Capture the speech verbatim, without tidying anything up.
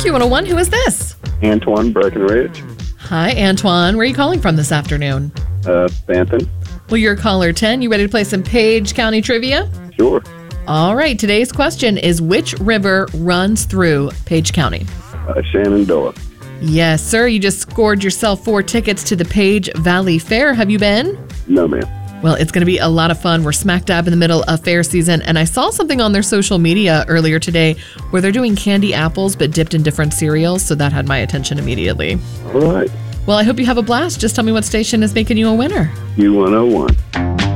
Q one oh one. Who is this? Antoine Breckenridge. Hi, Antoine. Where are you calling from this afternoon? Uh, Banton. Well, you're caller ten. You ready to play some Page County trivia? Sure. All right. Today's question is, which river runs through Page County? Uh, Shenandoah. Yes, sir. You just scored yourself four tickets to the Page Valley Fair. Have you been? No, ma'am. Well, it's going to be a lot of fun. We're smack dab in the middle of fair season, and I saw something on their social media earlier today where they're doing candy apples but dipped in different cereals, so that had my attention immediately. All right. Well, I hope you have a blast. Just tell me what station is making you a winner. Q one oh one.